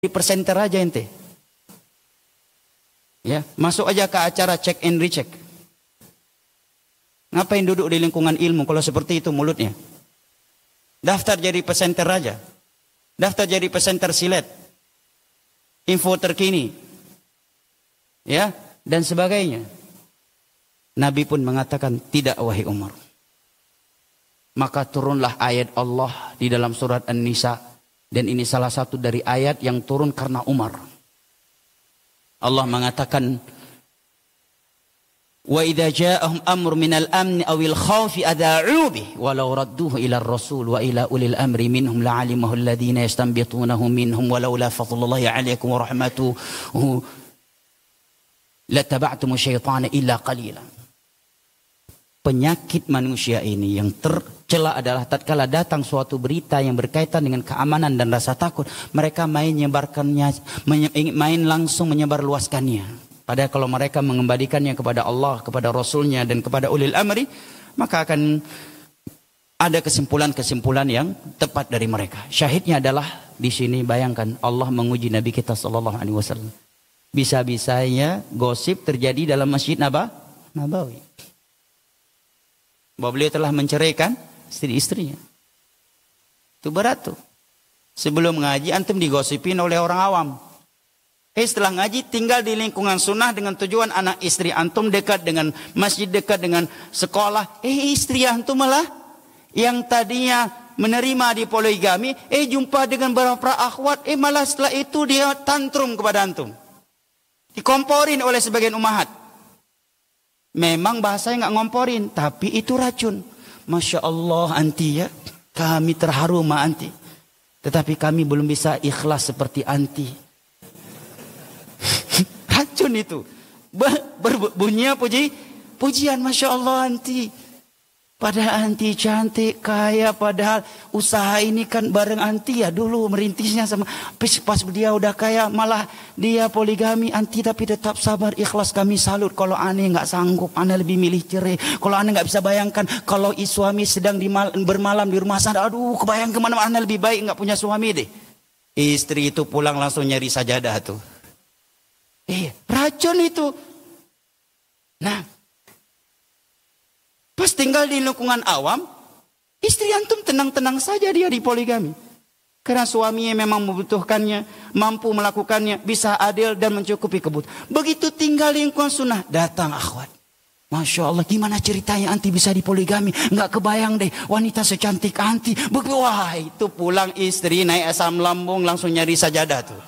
di presenter aja ente. Ya, masuk aja ke acara check and recheck. Ngapain duduk di lingkungan ilmu kalau seperti itu mulutnya? Daftar jadi presenter aja. Daftar jadi presenter silet. Info terkini. Ya, dan sebagainya. Nabi pun mengatakan, tidak wahai Umar. Maka turunlah ayat Allah di dalam surat An-Nisa. Dan ini salah satu dari ayat yang turun karena Umar. Allah mengatakan, wa idza ja'ahum amrun minal amni awil khawfi adha'u bih walau radduhu ila ar-rasul wa ila ulil amri minhum la'alimahu alladhina yastanbitunahu minhum walaula fadlullahi 'alaikum wa rahmatuhu lataba'tum syaitana illa qalila. Penyakit manusia ini yang tercela adalah tatkala datang suatu berita yang berkaitan dengan keamanan dan rasa takut, mereka main langsung menyebarluaskannya. Padahal kalau mereka mengembalikannya kepada Allah, kepada Rasulnya dan kepada ulil amri, maka akan ada kesimpulan-kesimpulan yang tepat dari mereka. Syahidnya adalah di sini bayangkan Allah menguji Nabi kita sallallahu alaihi wasallam. Bisa-bisanya gosip terjadi dalam Masjid Nabawi. Bahwa beliau telah menceraikan istri-istrinya. Itu berat tuh. Sebelum ngaji antum digosipin oleh orang awam. Setelah ngaji tinggal di lingkungan sunnah dengan tujuan anak istri antum dekat dengan masjid, dekat dengan sekolah. Istri antum malah yang tadinya menerima di poligami, jumpa dengan beberapa akhwat, malah setelah itu dia tantrum kepada antum. Dikomporin oleh sebagian umahat. Memang bahasanya nggak ngomporin, tapi itu racun. Masya Allah anti ya, kami terharu sama anti. Tetapi kami belum bisa ikhlas seperti anti. Racun itu. Berbunyinya pujian, Masya Allah anti. Padahal anti cantik, kaya, padahal usaha ini kan bareng anti ya dulu merintisnya sama. Pas dia udah kaya malah dia poligami anti tapi tetap sabar ikhlas, kami salut. Kalau aneh nggak sanggup, aneh lebih milih cerai. Kalau aneh nggak bisa bayangkan kalau suami sedang bermalam di rumah sana, aduh kebayang kemana aneh lebih baik nggak punya suami deh. Istri itu pulang langsung nyari sajadah tuh. Racun itu. Nah. Pas tinggal di lingkungan awam, istri antum tenang-tenang saja dia di poligami. Karena suaminya memang membutuhkannya, mampu melakukannya, bisa adil dan mencukupi kebutuhan. Begitu tinggal di lingkungan sunnah, datang akhwat. Masya Allah, gimana ceritanya anti bisa di poligami? Nggak kebayang deh, wanita secantik anti. Wah, itu pulang istri naik asam lambung langsung nyari sajadah tuh.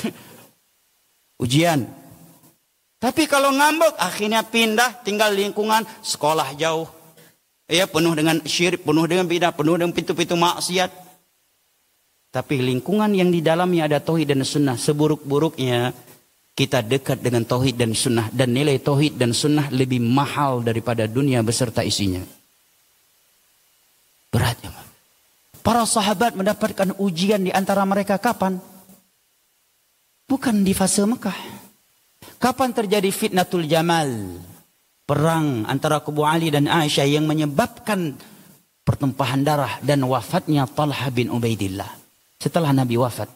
Ujian. Tapi kalau ngambek, akhirnya pindah tinggal di lingkungan sekolah jauh. Penuh dengan syirik, penuh dengan bidah, penuh dengan pintu-pintu maksiat. Tapi lingkungan yang di dalamnya ada tauhid dan sunnah, seburuk-buruknya kita dekat dengan tauhid dan sunnah, dan nilai tauhid dan sunnah lebih mahal daripada dunia beserta isinya. Berat ya. Para sahabat mendapatkan ujian di antara mereka kapan? Bukan di fase Mekah. Kapan terjadi fitnatul Jamal? Perang antara Kubu Ali dan Aisyah yang menyebabkan pertumpahan darah dan wafatnya Talha bin Ubaidillah. Setelah Nabi wafat.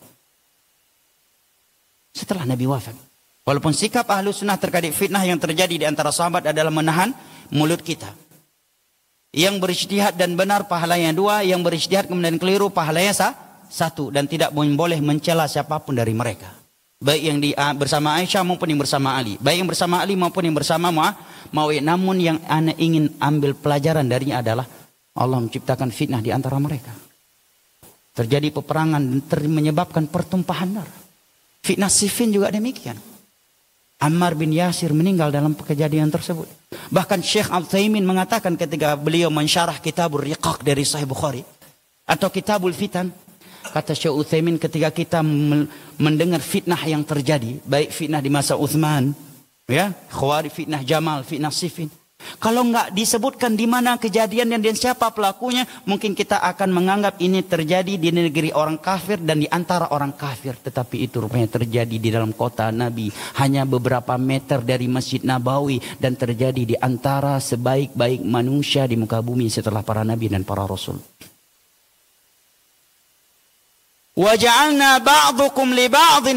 Walaupun sikap ahlu sunnah terkait fitnah yang terjadi di antara sahabat adalah menahan mulut kita. Yang berijtihad dan benar pahalanya 2, yang berijtihad kemudian keliru pahalanya 1, dan tidak boleh mencela siapapun dari mereka. Baik yang bersama Aisyah maupun yang bersama Ali. Baik yang bersama Ali maupun yang bersama Muawiyah. Namun yang ana ingin ambil pelajaran darinya adalah Allah menciptakan fitnah di antara mereka. Terjadi peperangan dan menyebabkan pertumpahan darah. Fitnah Siffin juga demikian. Ammar bin Yasir meninggal dalam kejadian tersebut. Bahkan Syekh Al-Utsaimin mengatakan ketika beliau mensyarah Kitabur Riqaq dari Sahih Bukhari atau Kitabul Fitan, kata Syekh Utsaimin, ketika kita mendengar fitnah yang terjadi, baik fitnah di masa Utsman, Khawarij, fitnah Jamal, fitnah Siffin, kalau nggak disebutkan di mana kejadian dan siapa pelakunya, mungkin kita akan menganggap ini terjadi di negeri orang kafir dan di antara orang kafir. Tetapi itu rupanya terjadi di dalam kota Nabi, hanya beberapa meter dari Masjid Nabawi, dan terjadi di antara sebaik-baik manusia di muka bumi setelah para nabi dan para rasul. wa ja'alna ba'dukum li ba'dhin